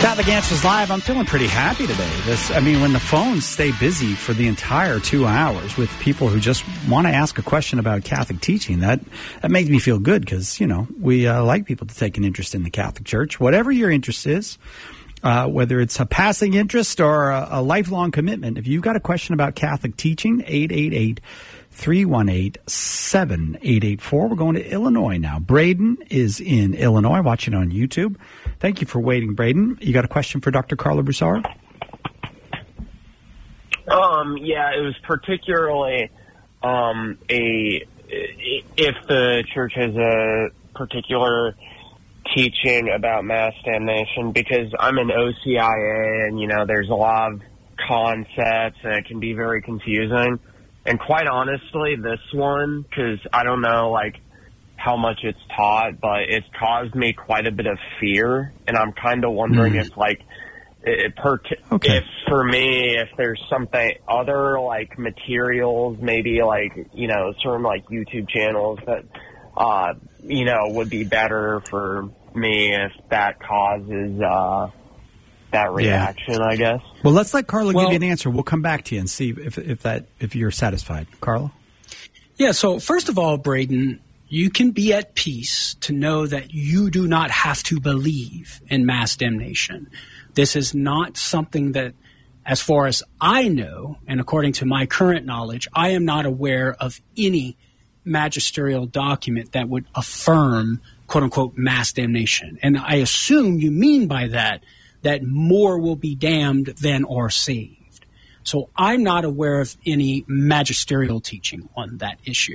Catholic Answers Live. I'm feeling pretty happy today. When the phones stay busy for the entire 2 hours with people who just want to ask a question about Catholic teaching, that makes me feel good because, we like people to take an interest in the Catholic Church. Whatever your interest is, whether it's a passing interest or a lifelong commitment, if you've got a question about Catholic teaching, 888-318-7884. We're going to Illinois now. Braden is in Illinois, watching on YouTube. Thank you for waiting, Braden. You got a question for Dr. Carlo Broussard? Yeah, it was particularly if the church has a particular teaching about mass damnation, because I'm an OCIA and, there's a lot of concepts and it can be very confusing. And quite honestly, this one, because I don't know, how much it's taught, but it's caused me quite a bit of fear. And I'm kind of wondering if, if for me, if there's something other, materials, maybe, certain, YouTube channels that, would be better for me if that causes, that reaction, I guess. Well, let's let Carlo give you an answer. We'll come back to you and see if you're satisfied. Carlo? Yeah, so first of all, Braden, you can be at peace to know that you do not have to believe in mass damnation. This is not something that, as far as I know, and according to my current knowledge, I am not aware of any magisterial document that would affirm, quote-unquote, mass damnation. And I assume you mean by that more will be damned than are saved. So I'm not aware of any magisterial teaching on that issue.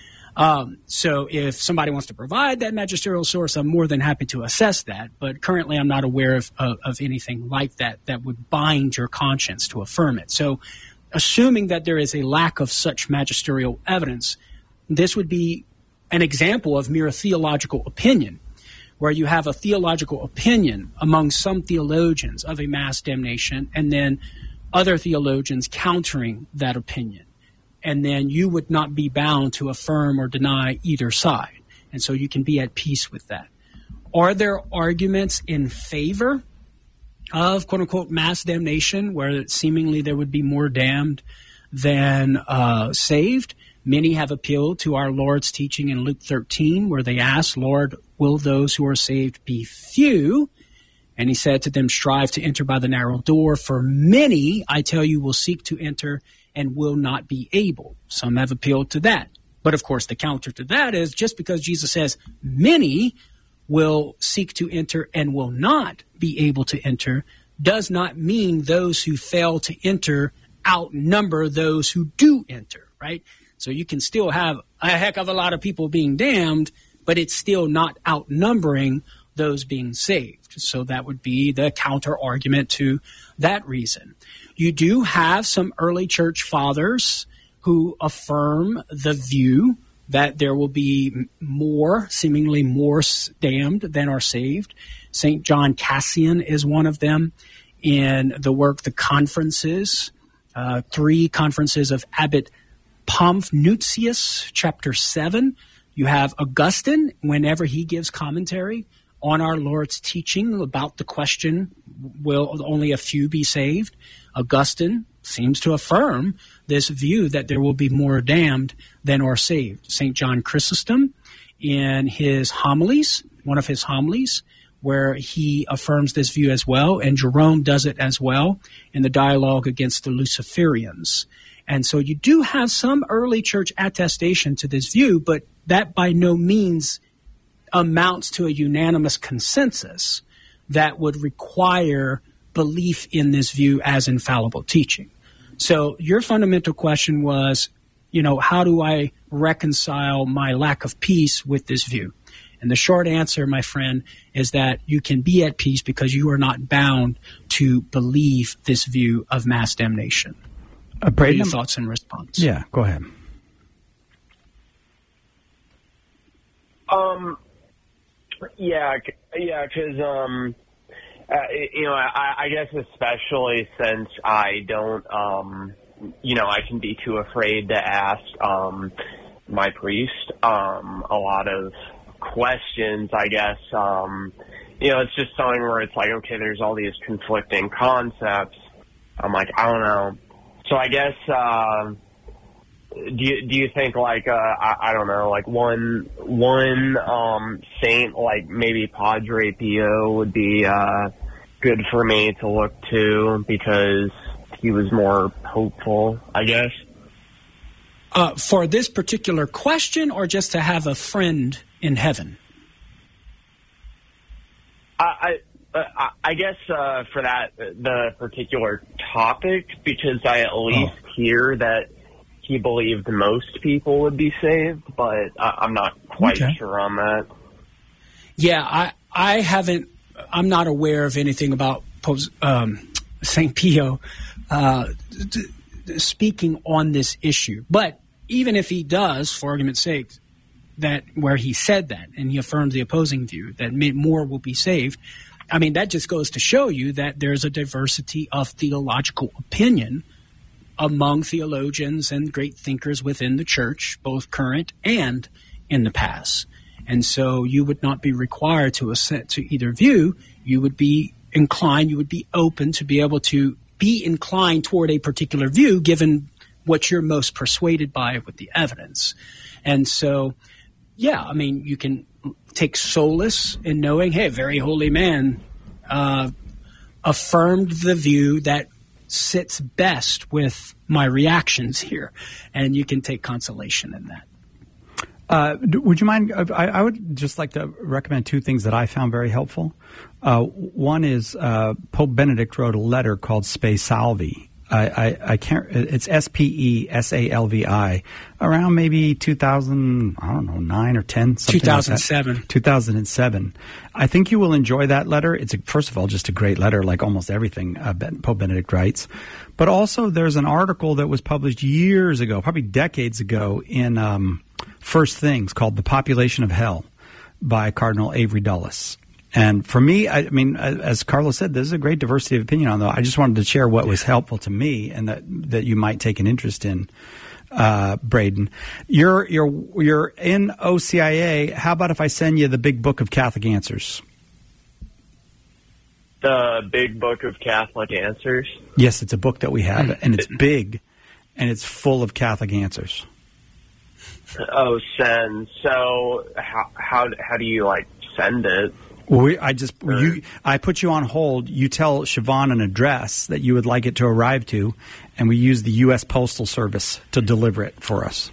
So if somebody wants to provide that magisterial source, I'm more than happy to assess that. But currently I'm not aware of anything like that would bind your conscience to affirm it. So assuming that there is a lack of such magisterial evidence, this would be an example of mere theological opinion, where you have a theological opinion among some theologians of a mass damnation and then other theologians countering that opinion. And then you would not be bound to affirm or deny either side. And so you can be at peace with that. Are there arguments in favor of, quote-unquote, mass damnation, where seemingly there would be more damned than saved? Many have appealed to our Lord's teaching in Luke 13, where they asked, Lord, will those who are saved be few? And he said to them, strive to enter by the narrow door, for many, I tell you, will seek to enter and will not be able. Some have appealed to that. But of course, the counter to that is just because Jesus says many will seek to enter and will not be able to enter does not mean those who fail to enter outnumber those who do enter, right? So you can still have a heck of a lot of people being damned, but it's still not outnumbering those being saved. So that would be the counter argument to that reason. You do have some early church fathers who affirm the view that there will be seemingly more damned than are saved. St. John Cassian is one of them. In the work, The Conferences, 3 conferences of Abbot Pamphnucius, chapter 7, you have Augustine, whenever he gives commentary on our Lord's teaching about the question, will only a few be saved? Augustine seems to affirm this view that there will be more damned than are saved. St. John Chrysostom, in his homilies, one of his homilies, where he affirms this view as well, and Jerome does it as well in the dialogue against the Luciferians. And so you do have some early church attestation to this view, but that by no means amounts to a unanimous consensus that would require belief in this view as infallible teaching. So your fundamental question was, how do I reconcile my lack of peace with this view? And the short answer, my friend, is that you can be at peace because you are not bound to believe this view of mass damnation. What are your thoughts and response? Yeah, go ahead. Because I guess especially since I don't, I can be too afraid to ask my priest a lot of questions, I guess, it's just something where it's like, okay, there's all these conflicting concepts. I'm like, I don't know. So I guess, do you think like, I don't know, like one saint, like maybe Padre Pio would be, good for me to look to because he was more hopeful, I guess? For this particular question, or just to have a friend in heaven? I guess for that, the particular topic, because I at least hear that he believed most people would be saved, but I'm not quite sure on that. Yeah, I haven't, I'm not aware of anything about St. Pio speaking on this issue. But even if he does, for argument's sake, that where he said that and he affirms the opposing view that more will be saved, I mean, that just goes to show you that there's a diversity of theological opinion among theologians and great thinkers within the church, both current and in the past. And so you would not be required to assent to either view. You would be inclined, you would be open to be able to be inclined toward a particular view given what you're most persuaded by with the evidence. And so, yeah, I mean, you can take solace in knowing, hey, a very holy man affirmed the view that sits best with my reactions here. And you can take consolation in that. Would you mind? I would just like to recommend two things that I found very helpful. One is Pope Benedict wrote a letter called Spe Salvi. I can't. It's SPESALVI. Around maybe 2009 or 10. 2007. Like 2007. I think you will enjoy that letter. It's first of all just a great letter, like almost everything Pope Benedict writes. But also, there's an article that was published years ago, probably decades ago, in First Things called "The Population of Hell" by Cardinal Avery Dulles. And for me, I mean, as Carlos said, there's a great diversity of opinion on that. I just wanted to share what was helpful to me and that you might take an interest in, Braden. You're in OCIA. How about if I send you the Big Book of Catholic Answers? The Big Book of Catholic Answers? Yes, it's a book that we have, and it's big, and it's full of Catholic answers. Oh, send. So how do you, like, send it? Well, I put you on hold. You tell Siobhan an address that you would like it to arrive to, and we use the U.S. Postal Service to deliver it for us.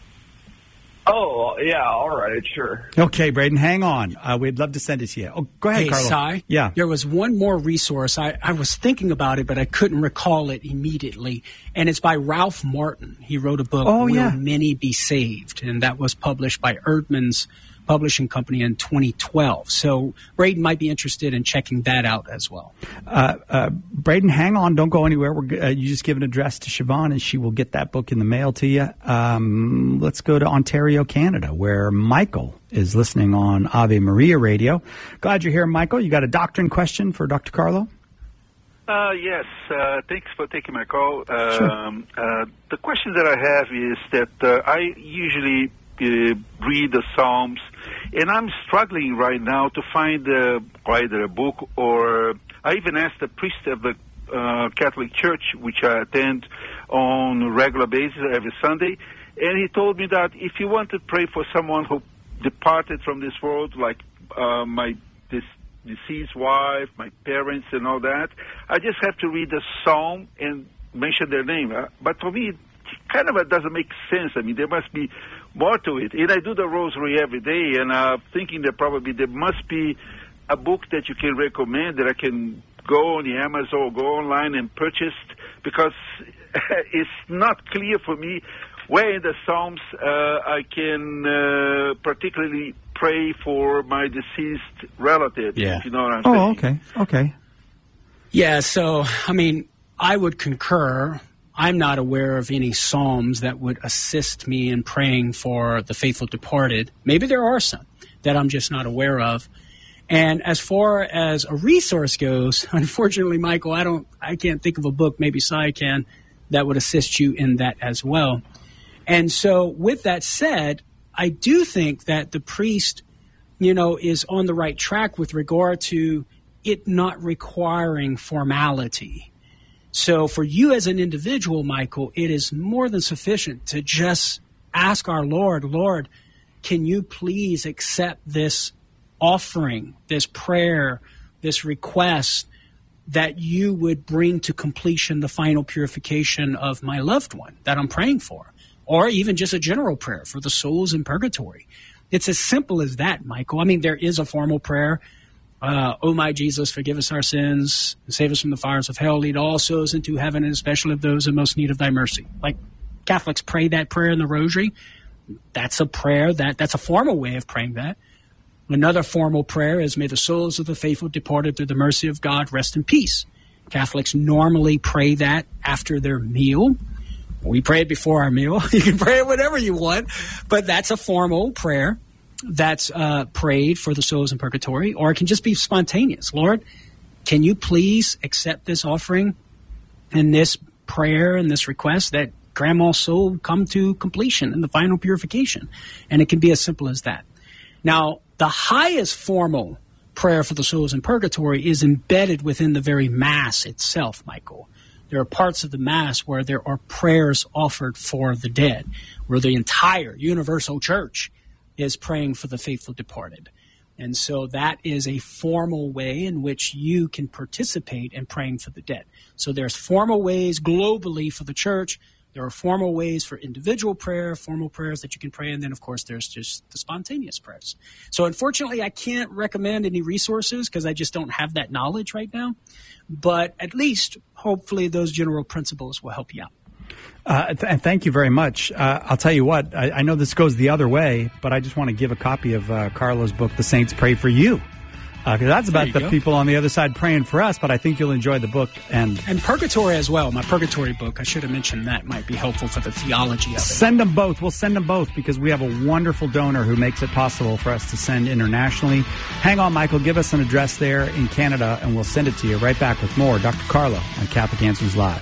Oh, yeah, all right, sure. Okay, Braden, hang on. We'd love to send it to you. Oh, go ahead, Carlo. Cy, yeah. There was one more resource. I was thinking about it, but I couldn't recall it immediately, and it's by Ralph Martin. He wrote a book, Will Many Be Saved? And that was published by Erdman's Publishing Company in 2012. So Braden might be interested in checking that out as well. Braden, hang on. Don't go anywhere. You just give an address to Siobhan, and she will get that book in the mail to you. Let's go to Ontario, Canada, where Michael is listening on Ave Maria Radio. Glad you're here, Michael. You got a doctrine question for Dr. Carlo? Yes. Thanks for taking my call. Sure. The question that I have is that I usually read the Psalms, and I'm struggling right now to find either a book or I even asked the priest of the Catholic Church, which I attend on a regular basis every Sunday, and he told me that if you want to pray for someone who departed from this world, like my deceased wife, my parents, and all that, I just have to read the Psalm and mention their name. But for me, it kind of doesn't make sense. I mean, there must be more to it. And I do the rosary every day, and I'm thinking that probably there must be a book that you can recommend that I can go on the Amazon or go online and purchase, because it's not clear for me where in the Psalms I can particularly pray for my deceased relative, if you know what I'm saying. Oh, okay. Yeah, so, I mean, I would concur. I'm not aware of any psalms that would assist me in praying for the faithful departed. Maybe there are some that I'm just not aware of. And as far as a resource goes, unfortunately, Michael, I can't think of a book, maybe Cy can, that would assist you in that as well. And so with that said, I do think that the priest is on the right track with regard to it not requiring formality. So for you as an individual, Michael, it is more than sufficient to just ask our Lord, can you please accept this offering, this prayer, this request that you would bring to completion the final purification of my loved one that I'm praying for, or even just a general prayer for the souls in purgatory. It's as simple as that, Michael. I mean, there is a formal prayer. Oh, my Jesus, forgive us our sins, and save us from the fires of hell. Lead all souls into heaven, and especially of those in most need of thy mercy. Like Catholics pray that prayer in the Rosary. That's a prayer. That's a formal way of praying that. Another formal prayer is, may the souls of the faithful departed through the mercy of God rest in peace. Catholics normally pray that after their meal. We pray it before our meal. You can pray it whenever you want, but that's a formal prayer that's prayed for the souls in purgatory, or it can just be spontaneous. Lord, can you please accept this offering and this prayer and this request that Grandma's soul come to completion in the final purification? And it can be as simple as that. Now, the highest formal prayer for the souls in purgatory is embedded within the very Mass itself, Michael. There are parts of the Mass where there are prayers offered for the dead, where the entire universal church is praying for the faithful departed. And so that is a formal way in which you can participate in praying for the dead. So there's formal ways globally for the church. There are formal ways for individual prayer, formal prayers that you can pray, and then, of course, there's just the spontaneous prayers. So, unfortunately, I can't recommend any resources because I just don't have that knowledge right now. But at least, hopefully, those general principles will help you out. And thank you very much. I'll tell you what, I know this goes the other way, but I just want to give a copy of Carlo's book, The Saints Pray for You. Because that's about the people on the other side praying for us, but I think you'll enjoy the book. And Purgatory as well. My Purgatory book, I should have mentioned that, might be helpful for the theology of it. Send them both. We'll send them both because we have a wonderful donor who makes it possible for us to send internationally. Hang on, Michael. Give us an address there in Canada, and we'll send it to you. Right back with more Dr. Carlo on Catholic Answers Live.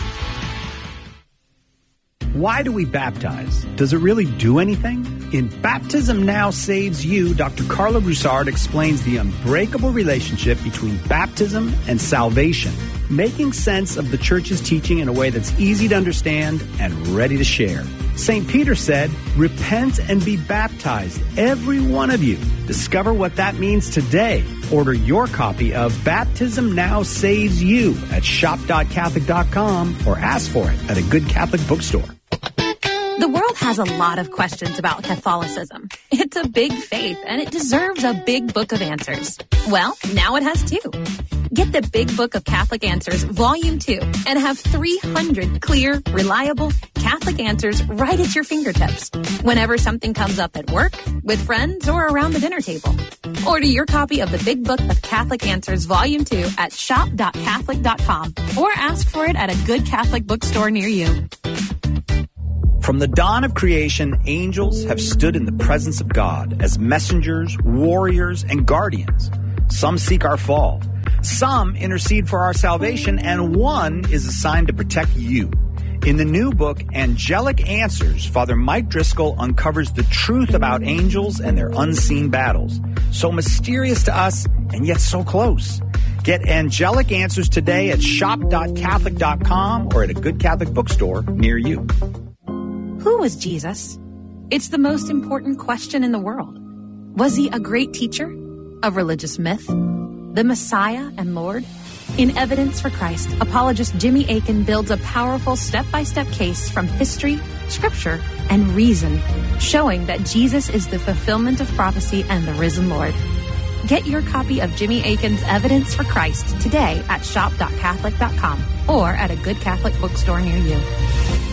Why do we baptize? Does it really do anything? In Baptism Now Saves You, Dr. Carlo Broussard explains the unbreakable relationship between baptism and salvation, making sense of the Church's teaching in a way that's easy to understand and ready to share. St. Peter said, repent and be baptized, every one of you. Discover what that means today. Order your copy of Baptism Now Saves You at shop.catholic.com or ask for it at a good Catholic bookstore. The world has a lot of questions about Catholicism. It's a big faith, and it deserves a big book of answers. Well, now it has two. Get the Big Book of Catholic Answers, Volume 2, and have 300 clear, reliable Catholic answers right at your fingertips whenever something comes up at work, with friends, or around the dinner table. Order your copy of the Big Book of Catholic Answers, Volume 2 at shop.catholic.com or ask for it at a good Catholic bookstore near you. From the dawn of creation, angels have stood in the presence of God as messengers, warriors, and guardians. Some seek our fall. Some intercede for our salvation, and one is assigned to protect you. In the new book, Angelic Answers, Father Mike Driscoll uncovers the truth about angels and their unseen battles. So mysterious to us, and yet so close. Get Angelic Answers today at shop.catholic.com or at a good Catholic bookstore near you. Who was Jesus? It's the most important question in the world. Was he a great teacher? A religious myth? The Messiah and Lord? In Evidence for Christ, apologist Jimmy Akin builds a powerful step-by-step case from history, scripture, and reason, showing that Jesus is the fulfillment of prophecy and the risen Lord. Get your copy of Jimmy Akin's Evidence for Christ today at shop.catholic.com or at a good Catholic bookstore near you.